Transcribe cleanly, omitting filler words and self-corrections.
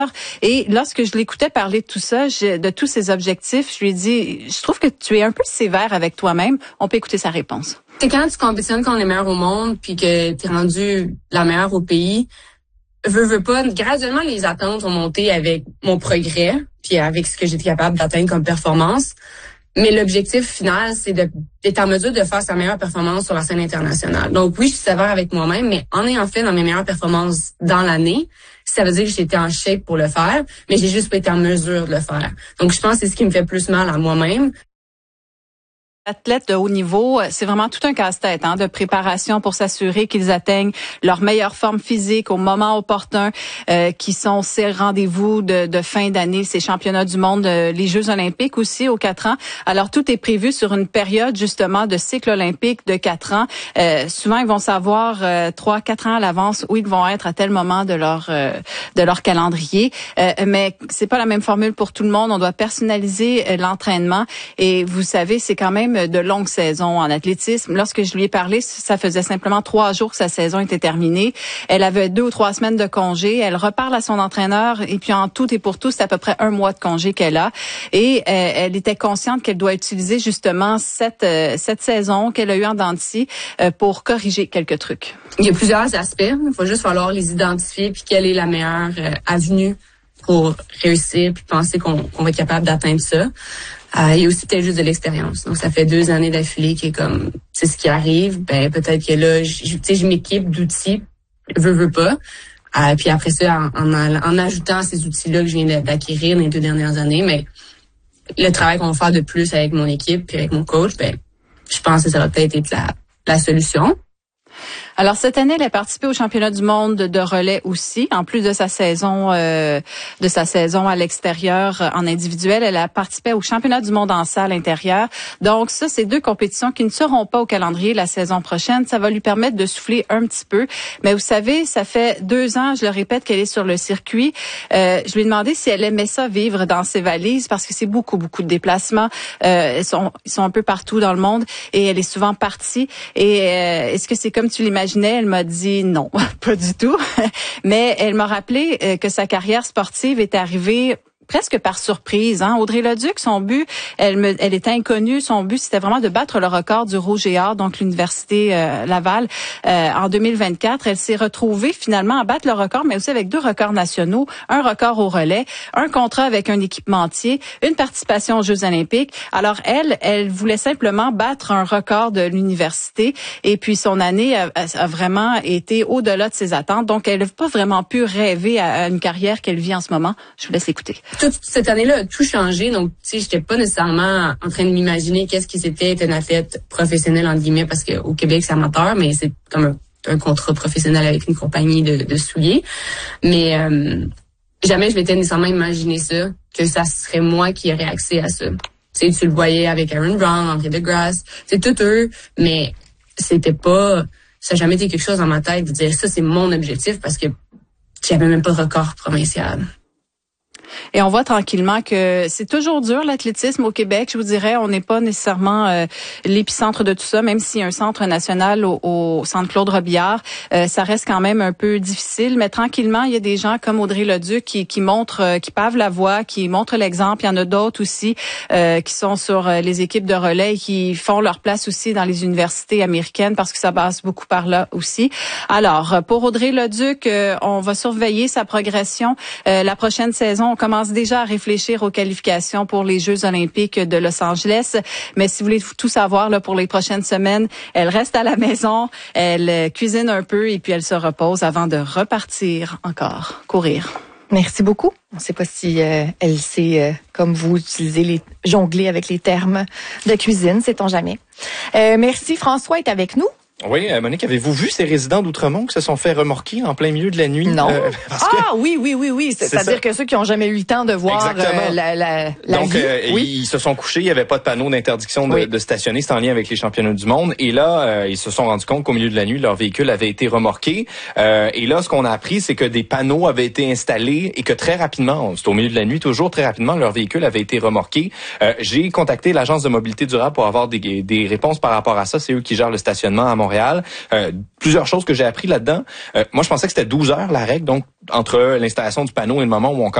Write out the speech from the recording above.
Et lorsque je l'écoutais parler de tout ça, de tous ses objectifs, je lui ai dit, je trouve que tu es un peu sévère avec toi-même. On peut écouter sa réponse. C'est quand tu compétitionnes contre les meilleurs au monde puis que tu es rendu la meilleure au pays, veux pas, graduellement les attentes ont monté avec mon progrès puis avec ce que j'étais capable d'atteindre comme performance. Mais l'objectif final, c'est d'être en mesure de faire sa meilleure performance sur la scène internationale. Donc oui, je suis sévère avec moi-même, mais en ayant fait dans mes meilleures performances dans l'année, ça veut dire que j'étais en shape pour le faire, mais j'ai juste pas été en mesure de le faire. Donc je pense que c'est ce qui me fait plus mal à moi-même. Athlètes de haut niveau, c'est vraiment tout un casse-tête de préparation pour s'assurer qu'ils atteignent leur meilleure forme physique au moment opportun, qui sont ces rendez-vous de fin d'année, ces championnats du monde, les Jeux olympiques aussi aux 4 ans. Alors tout est prévu sur une période justement de cycle olympique de 4 ans. Souvent ils vont savoir 3-4 ans à l'avance où ils vont être à tel moment de leur calendrier. Mais c'est pas la même formule pour tout le monde. On doit personnaliser l'entraînement et vous savez, c'est quand même de longues saisons en athlétisme. Lorsque je lui ai parlé, ça faisait simplement 3 jours que sa saison était terminée. Elle avait 2 ou 3 semaines de congé. Elle reparle à son entraîneur et puis en tout et pour tout, c'est à peu près 1 mois de congé qu'elle a. Et elle était consciente qu'elle doit utiliser justement cette saison qu'elle a eue en dents de scie pour corriger quelques trucs. Il y a plusieurs aspects. Il faut juste falloir les identifier puis quelle est la meilleure avenue pour réussir puis penser qu'on va être capable d'atteindre ça. Il y a aussi peut-être juste de l'expérience. Donc, ça fait 2 années d'affilée qui est comme, c'est ce qui arrive. Ben, peut-être que là, je m'équipe d'outils, veux pas. Puis après ça, en ajoutant ces outils-là que je viens d'acquérir dans les 2 dernières années, mais le travail qu'on va faire de plus avec mon équipe puis avec mon coach, ben, je pense que ça va peut-être être la solution. Alors cette année, elle a participé au championnat du monde de relais aussi, en plus de sa saison à l'extérieur en individuel. Elle a participé au championnat du monde en salle intérieure. Donc ça, c'est 2 compétitions qui ne seront pas au calendrier la saison prochaine. Ça va lui permettre de souffler un petit peu. Mais vous savez, ça fait 2 ans, je le répète, qu'elle est sur le circuit. Je lui ai demandé si elle aimait ça vivre dans ses valises parce que c'est beaucoup de déplacements. Ils sont un peu partout dans le monde et elle est souvent partie. Et est-ce que c'est comme tu l'imagines? Elle m'a dit non, pas du tout. Mais elle m'a rappelé que sa carrière sportive est arrivée presque par surprise. Audrey Leduc, son but, elle était inconnue. Son but, c'était vraiment de battre le record du Rouge et Or, donc l'Université Laval, en 2024. Elle s'est retrouvée finalement à battre le record, mais aussi avec 2 records nationaux, un record au relais, un contrat avec un équipementier, une participation aux Jeux olympiques. Alors elle voulait simplement battre un record de l'université et puis son année a vraiment été au-delà de ses attentes. Donc elle n'a pas vraiment pu rêver à une carrière qu'elle vit en ce moment. Je vous laisse écouter. Toute cette année-là a tout changé. Donc, tu sais, j'étais pas nécessairement en train de m'imaginer qu'est-ce qui c'était être un athlète professionnel, entre guillemets, parce qu'au Québec, c'est amateur, mais c'est comme un contrat professionnel avec une compagnie de souliers. Mais jamais je m'étais nécessairement imaginé ça, que ça serait moi qui aurais accès à ça. Tu sais, tu le voyais avec Aaron Brown, André DeGrasse, c'est tout eux, mais c'était pas... Ça n'a jamais été quelque chose dans ma tête de dire ça, c'est mon objectif, parce que j'avais même pas de record provincial. Et on voit tranquillement que c'est toujours dur l'athlétisme au Québec. Je vous dirais, on n'est pas nécessairement l'épicentre de tout ça, même s'il y a un centre national au centre Claude Robillard, ça reste quand même un peu difficile. Mais tranquillement, il y a des gens comme Audrey Leduc qui montrent, qui pavent la voie, qui montrent l'exemple. Il y en a d'autres aussi qui sont sur les équipes de relais et qui font leur place aussi dans les universités américaines parce que ça passe beaucoup par là aussi. Alors, pour Audrey Leduc, on va surveiller sa progression. La prochaine saison, on commence déjà à réfléchir aux qualifications pour les Jeux olympiques de Los Angeles. Mais si vous voulez tout savoir là, pour les prochaines semaines, elle reste à la maison, elle cuisine un peu et puis elle se repose avant de repartir encore, courir. Merci beaucoup. On ne sait pas si elle sait, comme vous, jongler avec les termes de cuisine, sait-on jamais. Merci. François est avec nous. Oui, Monique, avez-vous vu ces résidents d'Outremont qui se sont fait remorquer en plein milieu de la nuit? Non. Oui. C'est-à-dire que ceux qui n'ont jamais eu le temps de voir la Donc, vie. Ils se sont couchés, il n'y avait pas de panneau d'interdiction de stationner, c'est en lien avec les championnats du monde. Et là, ils se sont rendus compte qu'au milieu de la nuit, leur véhicule avait été remorqué. Et là, ce qu'on a appris, c'est que des panneaux avaient été installés et que très rapidement, c'est au milieu de la nuit toujours, très rapidement, leur véhicule avait été remorqué. J'ai contacté l'Agence de mobilité durable pour avoir des réponses par rapport à ça. C'est eux qui gèrent le stationnement à Montréal. Montréal. Plusieurs choses que j'ai appris là-dedans. Moi, je pensais que c'était 12 heures la règle, donc entre l'installation du panneau et le moment où on